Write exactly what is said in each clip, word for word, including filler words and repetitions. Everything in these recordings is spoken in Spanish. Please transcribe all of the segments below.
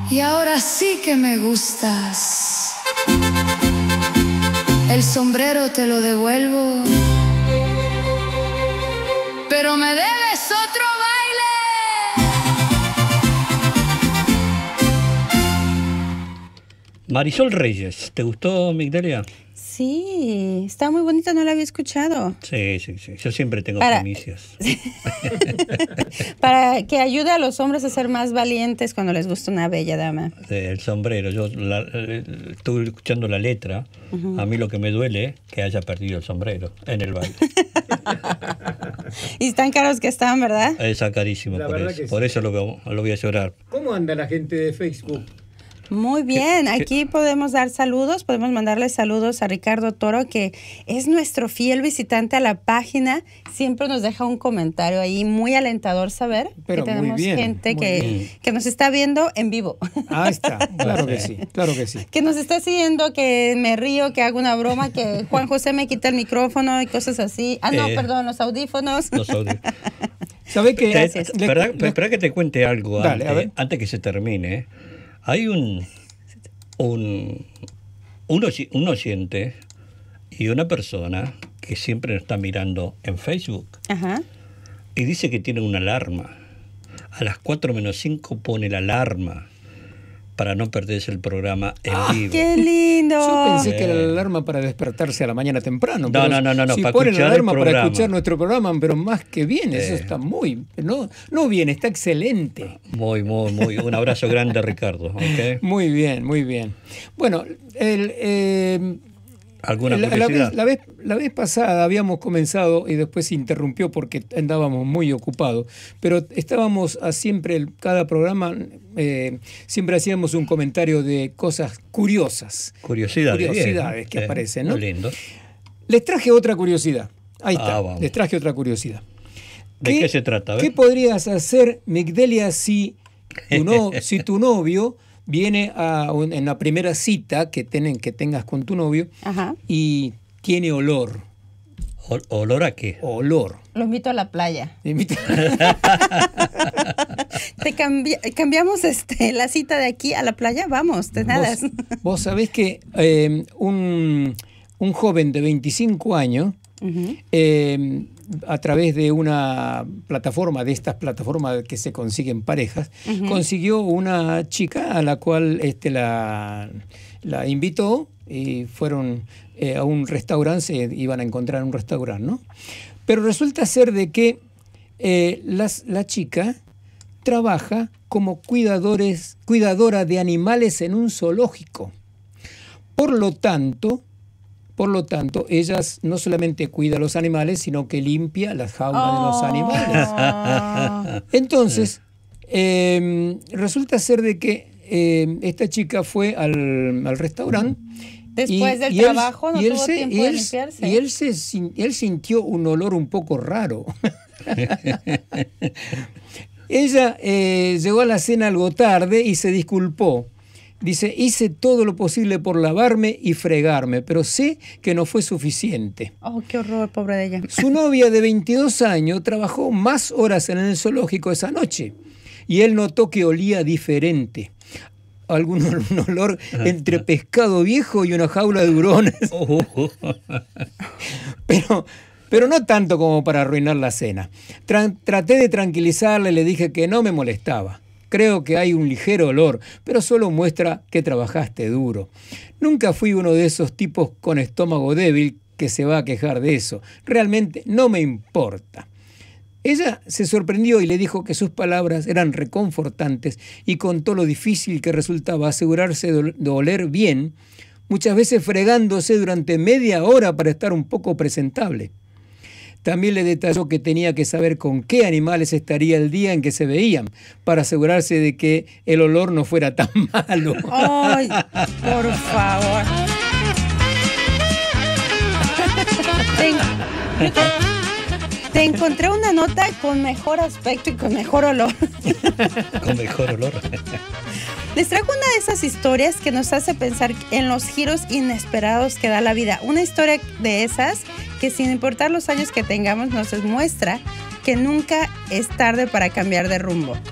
Y ahora sí que me gustas. El sombrero te lo devuelvo, pero me debes otro baile. Marisol Reyes, ¿te gustó, Migdalia? Sí, está muy bonita, no la había escuchado. Sí, sí, sí. Yo siempre tengo Para... primicias. Para que ayude a los hombres a ser más valientes cuando les gusta una bella dama. El sombrero. Yo la, estuve escuchando la letra. Uh-huh. A mí lo que me duele es que haya perdido el sombrero en el baile. Y están caros que están, ¿verdad? Está carísimo, por eso. Sí. Por eso lo, lo voy a llorar. ¿Cómo anda la gente de Facebook? Muy bien, aquí podemos dar saludos, podemos mandarle saludos a Ricardo Toro, que es nuestro fiel visitante a la página, siempre nos deja un comentario ahí, muy alentador saber Pero que tenemos bien, gente que, que nos está viendo en vivo. Ah, está, claro que sí, claro que sí. Que nos está siguiendo, que me río, que hago una broma, que Juan José me quita el micrófono y cosas así. Ah, no, eh, perdón, los audífonos. Los audífonos. ¿Sabe qué? Gracias. Espera, espera que te cuente algo Dale, antes, antes que se termine. Hay un, un, un, un oyente y una persona que siempre nos está mirando en Facebook. Ajá. Y dice que tiene una alarma. A las cuatro menos cinco pone la alarma para no perderse el programa en ¡Ah, vivo. ¡Qué lindo! Yo pensé eh. que era la alarma para despertarse a la mañana temprano. No, no, no, no, no. Si para ponen la alarma para escuchar nuestro programa, pero más que bien, eh. eso está muy, no, no bien, está excelente. Muy, muy, muy. Un abrazo grande, Ricardo. ¿Okay? Muy bien, muy bien. Bueno, el... Eh, ¿Alguna la, curiosidad? La vez, la, vez, la vez pasada habíamos comenzado y después se interrumpió porque andábamos muy ocupados, pero estábamos a siempre, cada programa, eh, siempre hacíamos un comentario de cosas curiosas. Curiosidades. Curiosidades bien, que eh, aparecen, ¿no? Muy lindo. Les traje otra curiosidad. Ahí está, ah, les traje otra curiosidad. ¿De ¿Qué, qué se trata? A ver. ¿Qué podrías hacer, Migdalia, si tu, no, si tu novio viene a un, en la primera cita que, ten, que tengas con tu novio? Ajá. Y tiene olor? ¿O, ¿Olor a qué? Olor. Lo invito a la playa. Invito... Te cambi cambiamos este, la cita de aquí a la playa, vamos, te nadas. Vos, vos sabés que eh, un, un joven de veinticinco años, uh-huh. eh, a través de una plataforma, de estas plataformas que se consiguen parejas, uh-huh. consiguió una chica a la cual este, la, la invitó y fueron eh, a un restaurante, se iban a encontrar en un restaurante, ¿no? Pero resulta ser de que eh, las, la chica trabaja como cuidadores, cuidadora de animales en un zoológico. Por lo tanto... Por lo tanto, ella no solamente cuida a los animales, sino que limpia las jaulas oh. de los animales. Entonces, eh, resulta ser de que eh, esta chica fue al, al restaurante. Después y, del y trabajo él, no y tuvo se, tiempo y de él, limpiarse. Y él, se, él sintió un olor un poco raro. Ella eh, llegó a la cena algo tarde y se disculpó. Dice, hice todo lo posible por lavarme y fregarme, pero sé que no fue suficiente. Oh, qué horror, pobre de ella. Su novia de veintidós años trabajó más horas en el zoológico esa noche y él notó que olía diferente. Algún un olor entre pescado viejo y una jaula de hurones. pero... Pero no tanto como para arruinar la cena. Tra- traté de tranquilizarle, le dije que no me molestaba. Creo que hay un ligero olor, pero solo muestra que trabajaste duro. Nunca fui uno de esos tipos con estómago débil que se va a quejar de eso. Realmente no me importa. Ella se sorprendió y le dijo que sus palabras eran reconfortantes y contó lo difícil que resultaba asegurarse de oler bien, muchas veces fregándose durante media hora para estar un poco presentable. También le detalló que tenía que saber con qué animales estaría el día en que se veían, para asegurarse de que el olor no fuera tan malo. ¡Ay, por favor! Te, te encontré una nota con mejor aspecto y con mejor olor. Con mejor olor. Les traigo una de esas historias que nos hace pensar en los giros inesperados que da la vida. Una historia de esas que, sin importar los años que tengamos, nos muestra que nunca es tarde para cambiar de rumbo.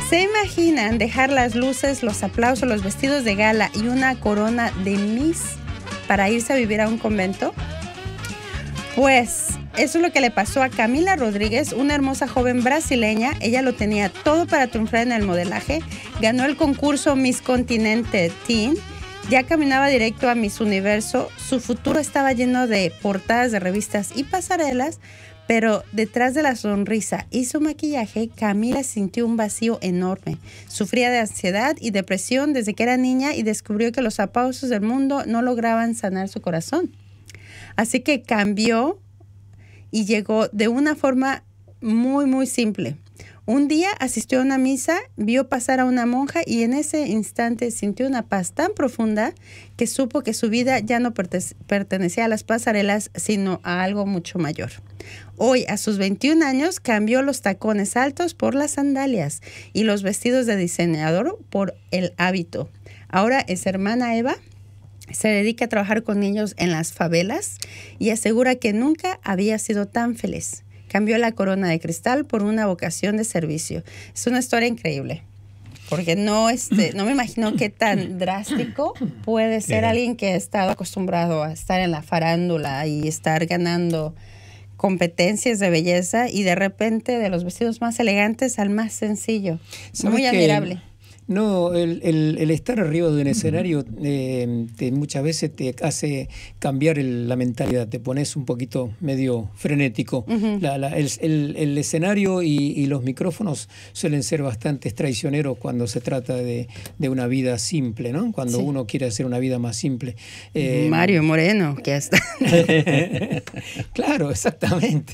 ¿Se imaginan dejar las luces, los aplausos, los vestidos de gala y una corona de Miss para irse a vivir a un convento? Pues eso es lo que le pasó a Camila Rodríguez, una hermosa joven brasileña. Ella lo tenía todo para triunfar en el modelaje. Ganó el concurso Miss Continente Teen. Ya caminaba directo a Miss Universo. Su futuro estaba lleno de portadas de revistas y pasarelas. Pero detrás de la sonrisa y su maquillaje, Camila sintió un vacío enorme. Sufría de ansiedad y depresión desde que era niña y descubrió que los aplausos del mundo no lograban sanar su corazón. Así que cambió y llegó de una forma muy, muy simple. Un día asistió a una misa, vio pasar a una monja y en ese instante sintió una paz tan profunda que supo que su vida ya no pertenecía a las pasarelas, sino a algo mucho mayor. Hoy, a sus veintiún años, cambió los tacones altos por las sandalias y los vestidos de diseñador por el hábito. Ahora es hermana Eva. Se dedica a trabajar con niños en las favelas y asegura que nunca había sido tan feliz. Cambió la corona de cristal por una vocación de servicio. Es una historia increíble, porque no, este, no me imagino qué tan drástico puede ser alguien que ha estado acostumbrado a estar en la farándula y estar ganando competencias de belleza y de repente de los vestidos más elegantes al más sencillo. Muy admirable. No, el, el, el estar arriba de un escenario eh, te, muchas veces te hace cambiar el, la mentalidad, te pones un poquito medio frenético. Uh-huh. la, la, el, el, el escenario y, y los micrófonos suelen ser bastante traicioneros cuando se trata de, de una vida simple, ¿no? Cuando sí. uno quiere hacer una vida más simple. Eh, Mario Moreno, que está. Claro, exactamente.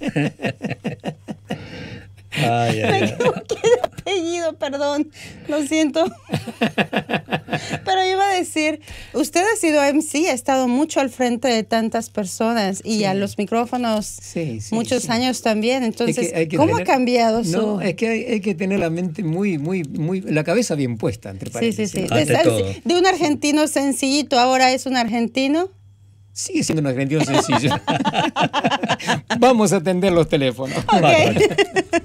Ay, ay, ay. Me equivoqué de apellido, perdón, lo siento. Pero iba a decir, usted ha sido M C, ha estado mucho al frente de tantas personas y sí. a los micrófonos sí, sí, muchos sí. años también. Entonces, es que hay que ¿cómo tener, ha cambiado su...? No, es que hay, hay que tener la mente muy, muy, muy, la cabeza bien puesta, entre paréntesis. Sí, sí, sí. De, de un argentino sencillito, ahora es un argentino. Sigue siendo un argentino sencillo. Vamos a atender los teléfonos. Okay.